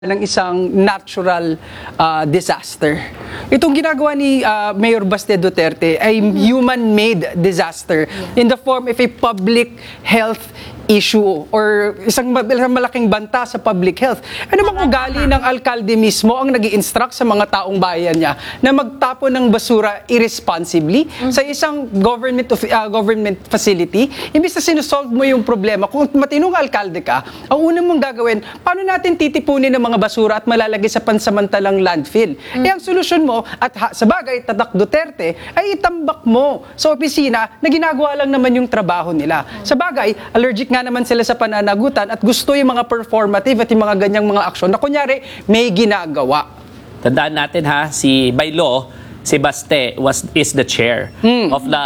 ng isang natural disaster. Itong ginagawa ni Mayor Baste Duterte ay human-made disaster in the form of a public health issue or isang malaking banta sa public health. Ano bang ugali ng alkalde mismo ang nag-i-instruct sa mga taong bayan niya na magtapon ng basura irresponsibly sa isang government facility? Imbis na sinusolve mo yung problema, kung matinong alkalde ka, ang unang mong gagawin, paano natin titipunin ng mga basura at malalagay sa pansamantalang landfill? Eh ang solusyon mo, at sa bagay, Tatak Duterte, ay itambak mo sa opisina na ginagawa lang naman yung trabaho nila. Sa bagay, allergic nga naman sila sa pananagutan at gusto yung mga performative at yung mga ganyang mga aksyon na kunyari may ginagawa. Tandaan natin ha, by law, si Baste is the chair of the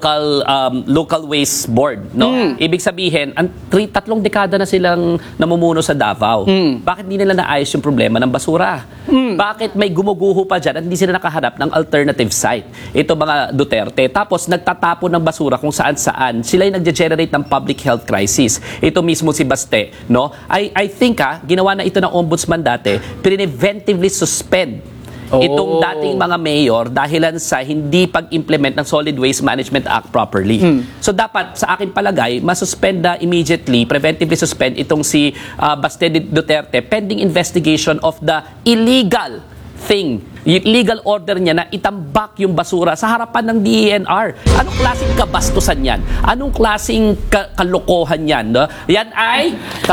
local waste board, no? Ibig sabihin, 3 dekada na silang namumuno sa Davao. Bakit hindi nila naayos yung problema ng basura? Bakit may gumuguho pa dyan at hindi sila nakahanap ng alternative site? Ito mga Duterte. Tapos nagtatapon ng basura kung saan-saan. Sila yung nagge-generate ng public health crisis. Ito mismo si Baste, no? I think ginawa na ito ng ombudsman dati, preventively suspend itong dating mga mayor dahilan sa hindi pag-implement ng Solid Waste Management Act properly. So dapat sa akin palagay, masuspend na immediately, preventively suspend itong si Baste Duterte pending investigation of the illegal thing, yung legal order niya na itambak yung basura sa harapan ng DENR. Anong klaseng kabastusan yan? Anong klaseng kalokohan yan? No? Yan ay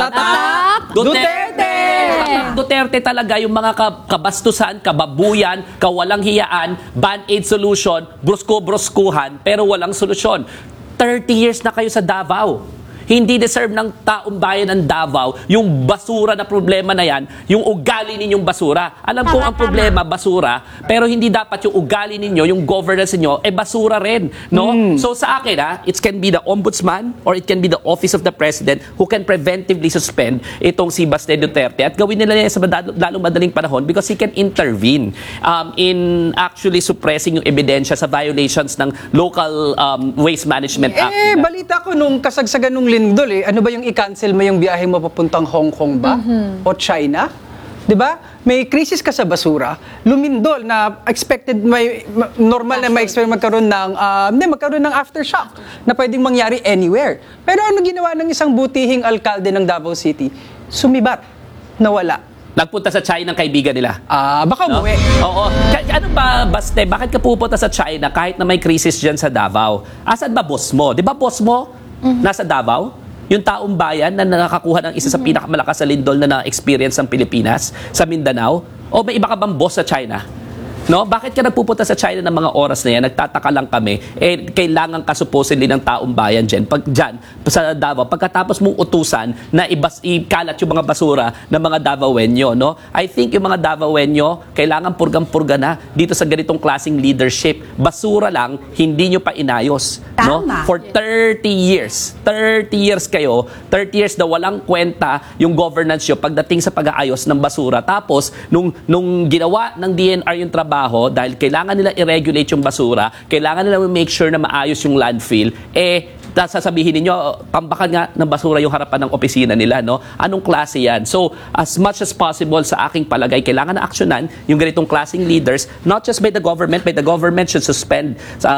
Tatak Duterte! Tatak Duterte talaga yung mga kabastusan, kababuyan, kawalang hiyaan, band-aid solution, brusko-broskuhan, pero walang solusyon. 30 years na kayo sa Davao. Hindi deserve ng taong bayan ng Davao yung basura na problema na yan, yung ugali ninyong basura. Alam ko ang problema, basura, pero hindi dapat yung ugali ninyo, yung governance ninyo, basura rin. No? So sa akin, it can be the ombudsman or it can be the office of the president who can preventively suspend itong si Baste Duterte at gawin nila yan sa lalong madaling panahon because he can intervene in actually suppressing yung ebidensya sa violations ng local waste management act. Balita ko nung kasagsagan nung lindol ano ba yung i-cancel mo yung biyahe mo papuntang Hong Kong ba? O China? 'Di ba? May krisis ka sa basura, lumindol na expected normal na ma-expect magkaroon ng aftershock na pwedeng mangyari anywhere. Pero ano ginawa ng isang butihing alkalde ng Davao City? Sumibat, nawala. Nagpunta sa China ng kaibigan nila. Baka umuwi. Oo. Ano ba, Baste, bakit ka pupunta sa China kahit na may krisis dyan sa Davao? Asan ba boss mo? Di ba boss mo nasa Davao? Yung taong bayan na nakakakuha ng isa sa pinakamalakas sa lindol na na-experience ng Pilipinas, sa Mindanao? O may iba ka bang boss sa China? No? Bakit ka nagpupunta sa China ng mga oras na yan? Nagtataka lang kami. Kailangan ka supposedly ng taong bayan dyan sa Davao. Pagkatapos mong utusan na ikalat yung mga basura ng mga Davaoenyo, no? I think yung mga Davaoenyo, kailangan purgang-purga na dito sa ganitong klaseng leadership. Basura lang, hindi nyo pa inayos. No? For 30 years. 30 years kayo, 30 years na walang kwenta yung governance nyo pagdating sa pag-aayos ng basura. Tapos, nung ginawa ng DNR yung trabaho, dahil kailangan nila i-regulate yung basura, kailangan nila make sure na maayos yung landfill, sasabihin ninyo, tambakan nga ng basura yung harapan ng opisina nila, no? Anong klase yan? So, as much as possible sa aking palagay, kailangan na aksyonan yung ganitong klaseng leaders, not just by the government should suspend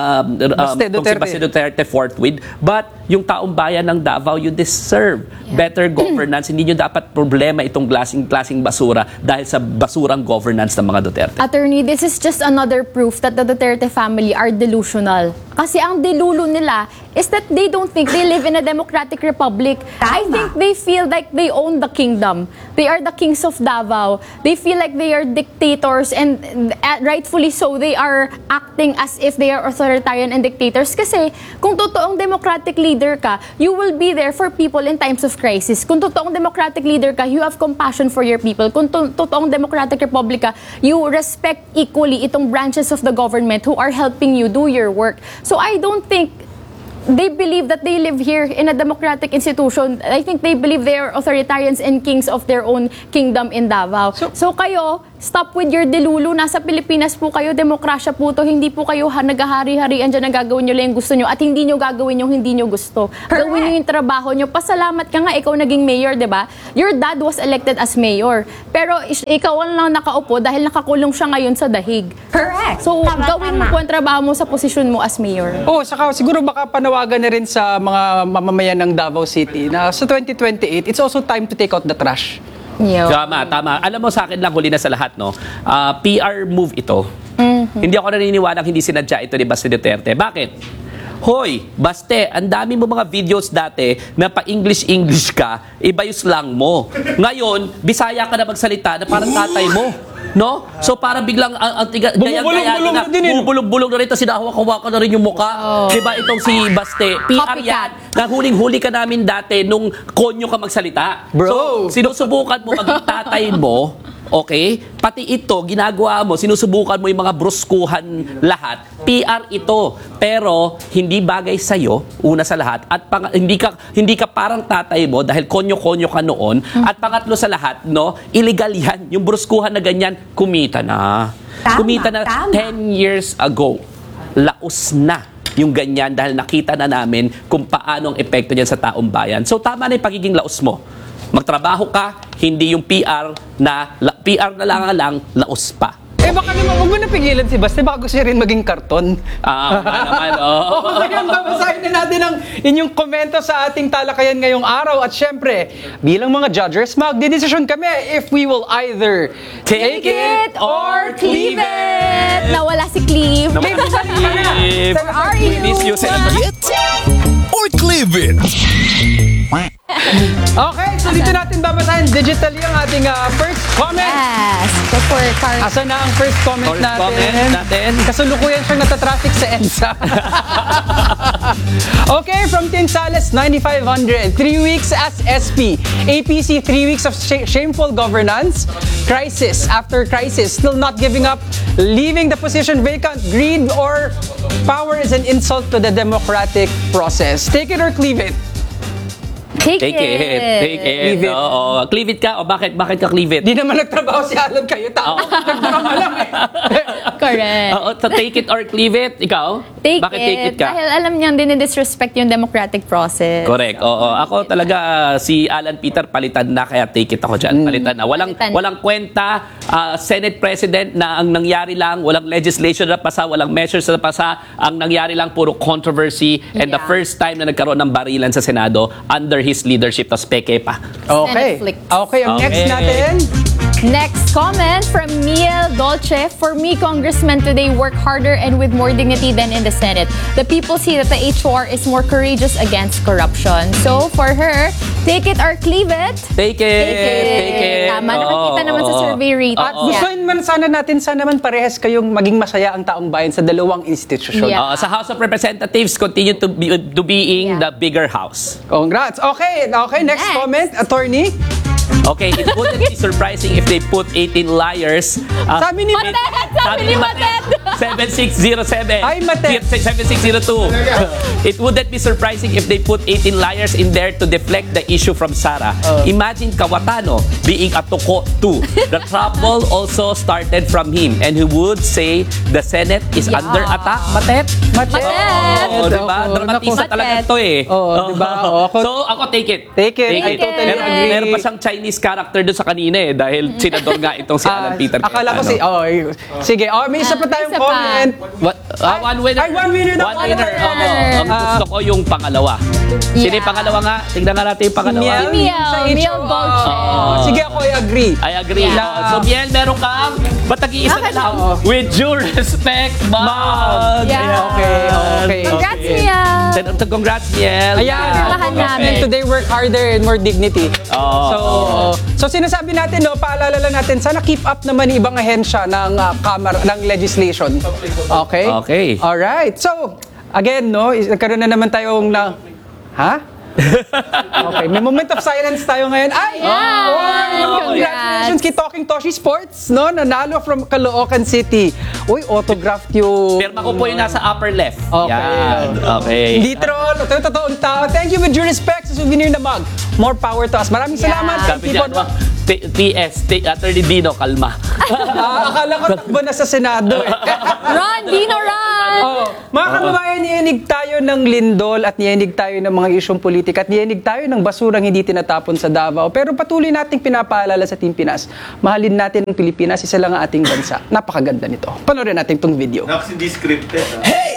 Baste Duterte forthwith, but yung taong bayan ng Davao, you deserve better governance. Hindi nyo dapat problema itong klaseng basura dahil sa basurang governance ng mga Duterte. Attorney, this is just another proof that the Duterte family are delusional. Kasi ang delulo nila is that they don't think they live in a democratic republic. I think they feel like they own the kingdom. They are the kings of Davao. They feel like they are dictators and rightfully so, they are acting as if they are authoritarian and dictators. Kasi kung totoong democratic leader ka, you will be there for people in times of crisis. Kung totoong democratic leader ka, you have compassion for your people. Kung totoong democratic republic ka, you respect equally itong branches of the government who are helping you do your work. So I don't think they believe that they live here in a democratic institution. I think they believe they are authoritarians and kings of their own kingdom in Davao. So kayo, Stop with your delulu. Nasa Pilipinas po kayo, demokrasya po to. Hindi po kayo naghahari-harian dyan na gagawin nyo lang yung gusto nyo at hindi nyo gagawin yung hindi nyo gusto. Gawin nyo yung trabaho nyo. Pasalamat ka nga, ikaw naging mayor, di ba? Your dad was elected as mayor. Pero ikaw lang nakaupo dahil nakakulong siya ngayon sa dahig. Correct. So, Tama, gawin mo tama. po ang trabaho mo sa posisyon mo as mayor. Oh, saka siguro baka panawagan na rin sa mga mamamayan ng Davao City na sa 2028, it's also time to take out the trash. Yeah. Tama. Alam mo, sa akin lang, huli na sa lahat, no? PR move ito. Hindi ako naniniwala hindi sinadya ito ni Baste Duterte. Bakit? Hoy, Baste, ang dami mo mga videos dati na pa-English ka, iba yung slang mo. Ngayon, Bisaya ka na magsalita na parang tatay mo. No? So para biglang Bumubulong-bulong na din eh. Bumubulong na rin, tapos sinahawak-hawakan na rin yung mukha. Diba itong si Baste? PR Copycat. yan. Na huling-huli ka namin dati nung konyo ka magsalita. Bro. So, sinusubukan mo maging tatay mo, okay? Pati ito, ginagawa mo, sinusubukan mo yung mga bruskuhan lahat. PR ito. Pero, hindi bagay sa'yo, una sa lahat. At hindi ka parang tatay mo dahil konyo-konyo ka noon. At pangatlo sa lahat, no, illegal yan. Yung bruskuhan na ganyan, kumita na. Tama, Kumita na tama. 10 years ago. Laos na yung ganyan dahil nakita na namin kung paano ang epekto niyan sa taong bayan. So tama na yung pagiging laos mo. Magtrabaho ka, hindi yung PR na lang, laos pa. Eh baka naman, huwag mo na pigilan si Baste, baka gusto niya rin maging karton. Naman, oh. Okay, babasahin na natin ang inyong komento sa ating talakayan ngayong araw. At syempre, bilang mga judges, magdedesisyon kami if we will either take it or cleave it. Nawala si Cleve. Cleve, saan ka na? Where are you? Miss you, Senator. It or cleave it? Okay, so dito natin babasahin digitally ang ating first comment. Yes. For car. Asa na ang first comment First natin? comment natin. Kasulukuyan siyang natatraffic sa EDSA. Okay, from Tin Sales, 9,500. 3 weeks as SP. APC, 3 weeks of shameful governance. Crisis after crisis. Still not giving up. Leaving the position vacant. Greed or power is an insult to the democratic process. Take it or cleave it. Take Take it. Take it. Cleave it. Oo. Cleave it ka? O bakit ka cleave it? Di naman nagtrabaho si Alan kayo. Tao. Nagtrabaho lang eh. Correct. Oo, so take it or cleave it? Ikaw? Take Bakit it. take it ka? Dahil alam niyang dinidisrespect yung democratic process. Correct. Oo. Ako talaga si Alan Peter palitan na kaya take it ako diyan. Palitan na. Palitan. Walang kwenta Senate President na ang nangyari lang, walang legislation na pasa, walang measures na pasa. Ang nangyari lang puro controversy and the Yeah. first time na nagkaroon ng barilan sa Senado under his leadership, tas peke pa. Okay. Netflix. Okay, ang next Okay. natin. Next comment from Miel Dolce. For me, congressmen today work harder and with more dignity than in the Senate. The people see that the HOR is more courageous against corruption. So, for her, take it or cleave it. Take it. Take it. Tama, nakikita naman sa survey rate. At gustuin man sana natin, sana man parehas kayong maging masaya ang taong bayan sa dalawang institusyon. Yeah. Sa House of Representatives, continue to being Yeah. the bigger house. Congrats. Okay, next Next. comment, attorney. Okay, it wouldn't be surprising if they put 18 liars. Sabi ni Matet! Sabi ni Matet! 7607. Ay, Matet. 7602. It wouldn't be surprising if they put 18 liars in there to deflect the issue from Sara. Imagine Kawatano being a tuko too. The trouble also started from him and he would say the Senate is Yeah. under attack. Matet? Matet! Oo, diba? Ako, Dramatista naku. talaga to eh. Oo, diba? Oo, So, ako take it. Take it. I totally Meron- agree. Meron pa siyang Chinese character doon sa kanina eh dahil senador nga itong si Alan Peter. Akala ko Cayetano. sige, may isa pa tayong isa pa. comment. One winner. Ay, one winner na. One winner. One winner. Oo. Ang gusto ko yung pangalawa. Sino yung Yeah. pangalawa nga? Tignan nga natin yung pangalawa. Miel. Miel. Sa Miel HOR. Dolce. Sige, ako, I agree. I agree. Yeah. So, Miel, meron kang ba't nag-iisa na lang? With due respect, Mom. Yeah. Okay. Congrats, Miel. Congrats, Miel. Ayan. Pirmahan namin. And today, work harder and more dignity. So sinasabi natin, no, paalala lang natin, sana keep up naman yung ibang ahensya ng Kamara, ng legislation. Okay? Okay. Alright. So, again, no, nagkaroon na naman tayong ha? Okay, may moment of silence tayo ngayon. Ay! Congrats. Congratulations kay Talking Toshi Sports, no? Nanalo from Caloocan City. Uy, autographed yung... Pirma ko po yung nasa upper left. Okay. Yan. Okay. Hindi troll. Ito yung totoong tao. Thank you with due respect sa souvenir na mug. More power to us. Maraming salamat. Sabi Keep dyan, on- PS, Attorney Dino, kalma. Akala ko takbo na sa Senado eh. Run, Dino, run! Oh, mga kababayan, niyanig tayo ng lindol at niyanig tayo ng mga isyong politika at niyanig tayo ng basurang hindi tinatapon sa Davao. Pero patuloy nating pinapaalala sa Team Pinas, mahalin natin ang Pilipinas, isa lang ang ating bansa. Napakaganda nito. Panoorin natin tong video. Hindi scripted. Hey!